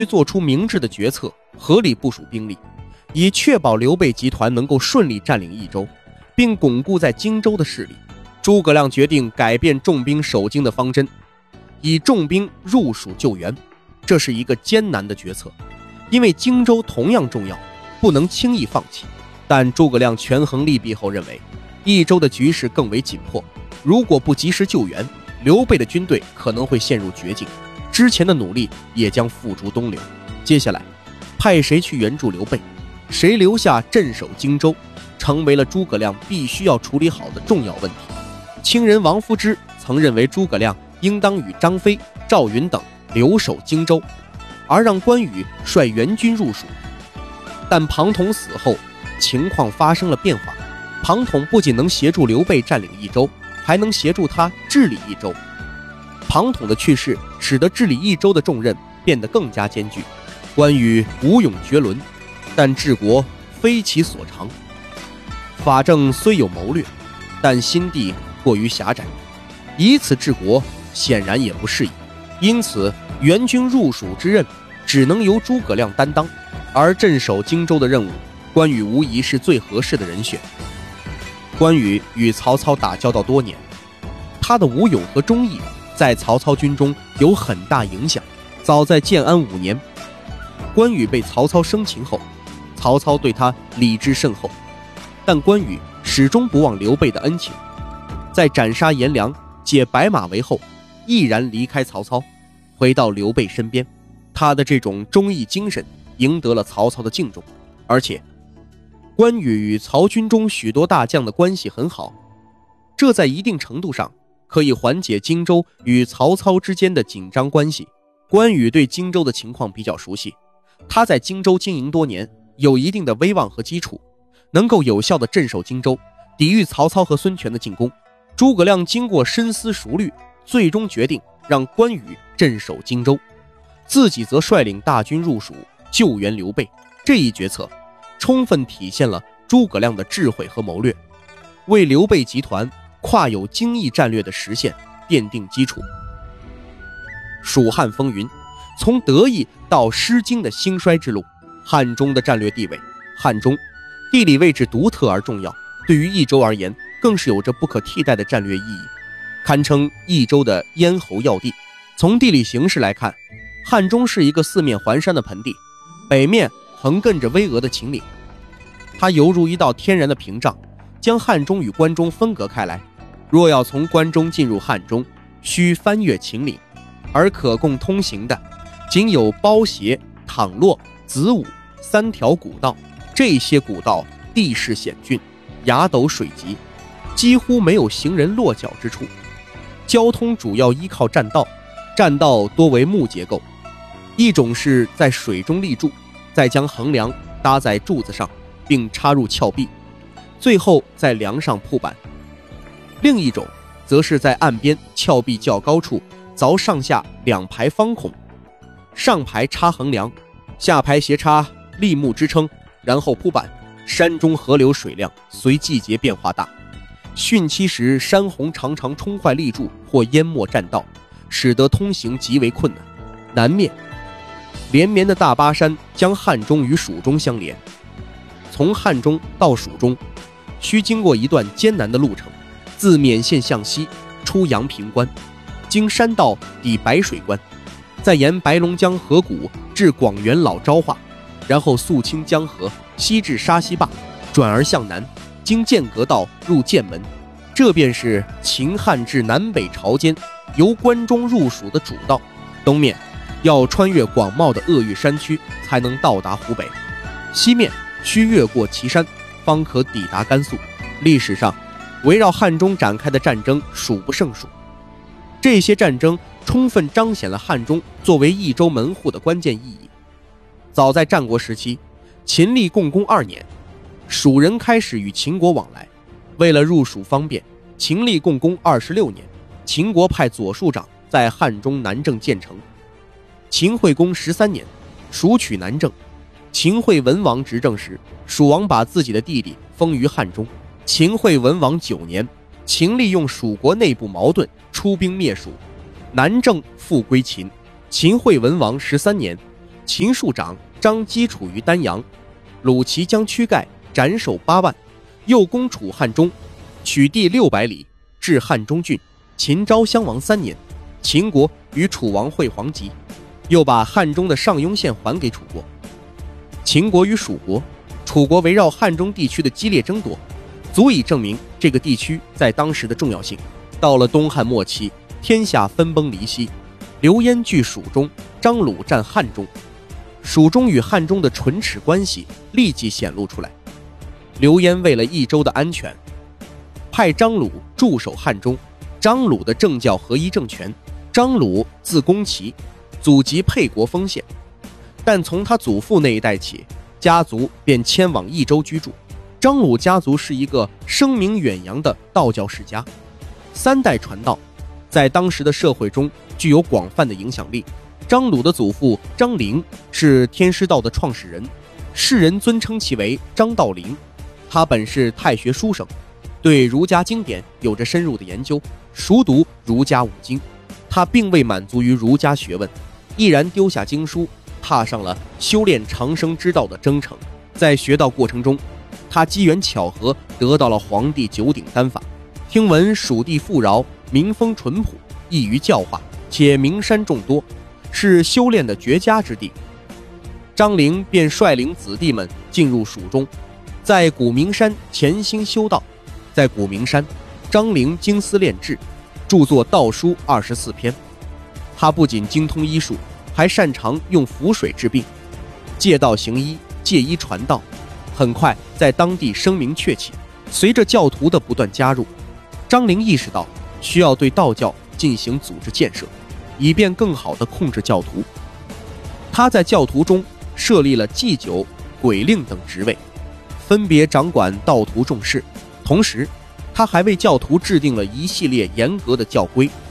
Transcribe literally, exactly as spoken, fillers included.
做出明智的决策，合理部署兵力，以确保刘备集团能够顺利占领益州，并巩固在荆州的势力。诸葛亮决定改变重兵守荆的方针，以重兵入蜀救援。这是一个艰难的决策，因为荆州同样重要，不能轻易放弃。但诸葛亮权衡利弊后认为，益州的局势更为紧迫，如果不及时救援，刘备的军队可能会陷入绝境，之前的努力也将付诸东流。接下来派谁去援助刘备，谁留下镇守荆州，成为了诸葛亮必须要处理好的重要问题。清人王夫之曾认为诸葛亮应当与张飞、赵云等留守荆州，而让关羽率援军入蜀。但庞统死后，情况发生了变化。庞统不仅能协助刘备占领益州，还能协助他治理益州。庞统的去世使得治理益州的重任变得更加艰巨。关羽武勇绝伦，但治国非其所长。法正虽有谋略，但心地过于狭窄，以此治国显然也不适宜。因此援军入蜀之任只能由诸葛亮担当，而镇守荆州的任务，关羽无疑是最合适的人选。关羽与曹操打交道多年，他的武勇和忠义在曹操军中有很大影响。早在建安五年，关羽被曹操生擒后，曹操对他礼之甚厚，但关羽始终不忘刘备的恩情。在斩杀颜良、解白马围后，毅然离开曹操，回到刘备身边。他的这种忠义精神赢得了曹操的敬重，而且关羽与曹军中许多大将的关系很好，这在一定程度上可以缓解荆州与曹操之间的紧张关系。关羽对荆州的情况比较熟悉，他在荆州经营多年，有一定的威望和基础，能够有效地镇守荆州，抵御曹操和孙权的进攻。诸葛亮经过深思熟虑，最终决定让关羽镇守荆州，自己则率领大军入蜀救援刘备。这一决策充分体现了诸葛亮的智慧和谋略，为刘备集团跨有荆益战略的实现奠定基础。蜀汉风云，从得意到失荆的兴衰之路，汉中的战略地位。汉中地理位置独特而重要，对于益州而言更是有着不可替代的战略意义，堪称益州的咽喉要地。从地理形势来看，汉中是一个四面环山的盆地，北面横亘着巍峨的秦岭，它犹如一道天然的屏障，将汉中与关中分隔开来。若要从关中进入汉中，需翻越秦岭，而可供通行的仅有包斜、倘洛、子午三条古道。这些古道地势险峻，崖陡水急，几乎没有行人落脚之处。交通主要依靠栈道，栈道多为木结构，一种是在水中立柱，再将横梁搭在柱子上并插入峭壁，最后在梁上铺板；另一种则是在岸边峭壁较高处凿上下两排方孔，上排插横梁，下排斜插立木支撑，然后铺板。山中河流水量随季节变化大，汛期时山洪常常冲坏立柱或淹没栈道，使得通行极为困难。南面连绵的大巴山将汉中与蜀中相连，从汉中到蜀中需经过一段艰难的路程，自勉县向西出阳平关，经山道抵白水关，再沿白龙江河谷至广元老昭化，然后溯清江河西至沙溪坝，转而向南经剑阁道入剑门。这便是秦汉至南北朝间由关中入蜀的主道。东面要穿越广袤的鄂豫山区才能到达湖北，西面需越过岐山方可抵达甘肃。历史上围绕汉中展开的战争数不胜数，这些战争充分彰显了汉中作为益州门户的关键意义。早在战国时期，秦厉共工二年，蜀人开始与秦国往来，为了入蜀方便，秦厉共工二十六年，秦国派左庶长在汉中南郑建成。秦惠公十三年，蜀取南郑。秦惠文王执政时，蜀王把自己的弟弟封于汉中。秦惠文王九年，秦利用蜀国内部矛盾出兵灭蜀，南郑复归秦。秦惠文王十三年， 秦庶长张基处于丹阳，鲁齐将躯盖斩首八万，又攻楚汉中，取地六百里，至汉中郡。秦昭襄王三年，秦国与楚王会黄籍，又把汉中的上庸县还给楚国。秦国与蜀国、楚国围绕汉中地区的激烈争夺，足以证明这个地区在当时的重要性。到了东汉末期，天下分崩离析，刘焉据蜀中，张鲁占汉中，蜀中与汉中的唇齿关系立即显露出来。刘焉为了益州的安全，派张鲁驻守汉中。张鲁的政教合一政权，张鲁字公齐，祖籍沛国丰县，但从他祖父那一代起，家族便迁往益州居住。张鲁家族是一个声名远扬的道教世家，三代传道，在当时的社会中具有广泛的影响力。张鲁的祖父张陵是天师道的创始人，世人尊称其为张道陵。他本是太学书生，对儒家经典有着深入的研究，熟读儒家五经。他并未满足于儒家学问，毅然丢下经书，踏上了修炼长生之道的征程。在学道过程中，他机缘巧合得到了皇帝九鼎丹法，听闻蜀地富饶，民风淳朴，易于教化，且名山众多，是修炼的绝佳之地。张陵便率领子弟们进入蜀中，在古名山潜心修道。在古名山，张陵精思炼制，著作道书二十四篇。他不仅精通医术，还擅长用符水治病，借道行医，借医传道，很快在当地声名鹊起。随着教徒的不断加入，张陵意识到需要对道教进行组织建设，以便更好地控制教徒。他在教徒中设立了祭酒、鬼令等职位，分别掌管道徒众事。同时，他还为教徒制定了一系列严格的教规，